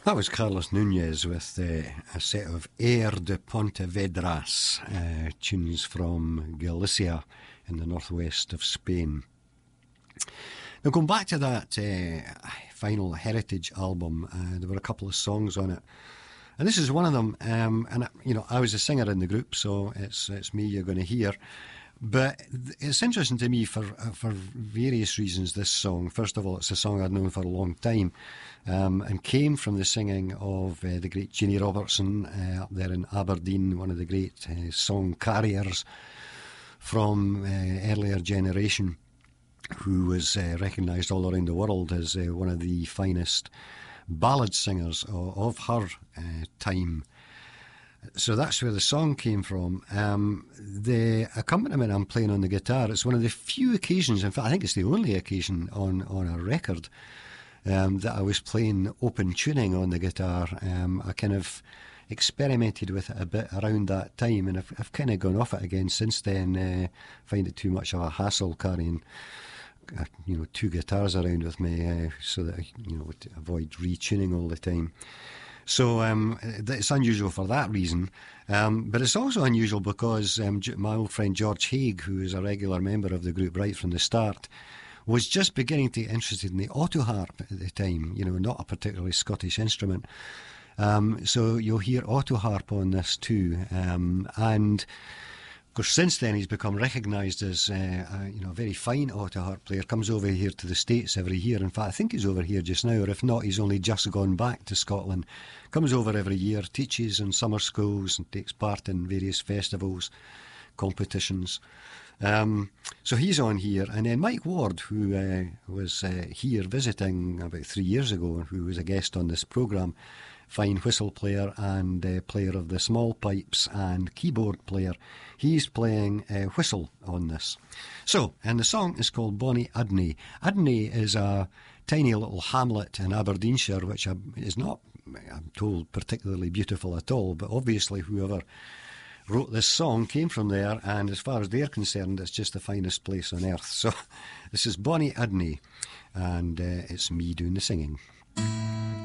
That was Carlos Nunez with a set of Air de Pontevedras tunes from Galicia in the northwest of Spain. Now, going back to that final Heritage album, there were a couple of songs on it, and this is one of them. And you know, I was a singer in the group, so it's me you're going to hear. But it's interesting to me for various reasons, this song. First of all, it's a song I'd known for a long time, and came from the singing of the great Jeannie Robertson up there in Aberdeen, one of the great song carriers from earlier generation, who was recognised all around the world as one of the finest ballad singers of her time. So that's where the song came from. The accompaniment I'm playing on the guitar, it's one of the few occasions, in fact I think it's the only occasion on a record that I was playing open tuning on the guitar. I kind of experimented with it a bit around that time, and I've kind of gone off it again since then. Find it too much of a hassle carrying two guitars around with me, so that I to avoid retuning all the time. So it's unusual for that reason, but it's also unusual because my old friend George Haig, who is a regular member of the group right from the start, was just beginning to get interested in the autoharp at the time, not a particularly Scottish instrument. So you'll hear autoharp on this too, and of course since then he's become recognised as a very fine autoharp player. Comes over here to the States every year. In fact, I think he's over here just now, or if not, he's only just gone back to Scotland. Comes over every year, teaches in summer schools and takes part in various festivals, competitions. So he's on here, and then Mike Ward, who was here visiting about 3 years ago, who was a guest on this programme, fine whistle player and player of the small pipes and keyboard player. He's playing whistle on this. So, and the song is called Bonnie Udney. Udney is a tiny little hamlet in Aberdeenshire, which is not, I'm told, particularly beautiful at all, but obviously whoever wrote this song came from there, and as far as they're concerned, it's just the finest place on earth. So this is Bonnie Udney, and it's me doing the singing.